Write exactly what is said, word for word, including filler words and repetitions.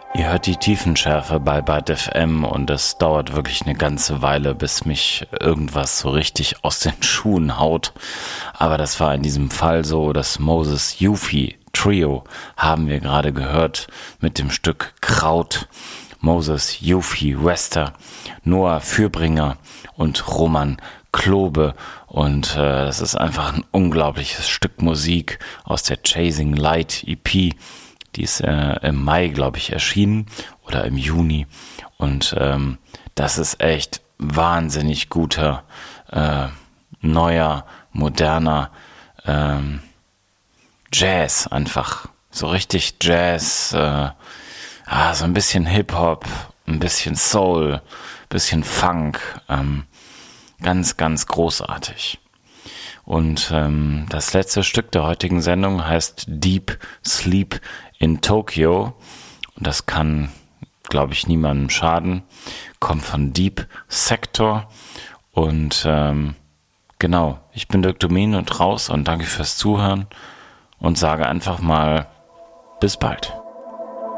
Ihr hört die Tiefenschärfe bei Byte F M und es dauert wirklich eine ganze Weile, bis mich irgendwas so richtig aus den Schuhen haut. Aber das war in diesem Fall so. Das Moses Yuffie Trio haben wir gerade gehört mit dem Stück Kraut. Moses Yuffie Wester, Noah Fürbringer und Roman Klobe. Und äh, das ist einfach ein unglaubliches Stück Musik aus der Chasing Light E P. Die ist äh, im Mai, glaube ich, erschienen oder im Juni. Und ähm, das ist echt wahnsinnig guter, äh, neuer, moderner ähm, Jazz einfach. So richtig Jazz, äh, ah, so ein bisschen Hip-Hop, ein bisschen Soul, ein bisschen Funk. Ähm, ganz, ganz großartig. Und ähm, das letzte Stück der heutigen Sendung heißt Deep Sleep in Tokyo. Und das kann, glaube ich, niemandem schaden. Kommt von Deep Sector. Und ähm, genau, ich bin Dirk Domin und raus und danke fürs Zuhören und sage einfach mal bis bald.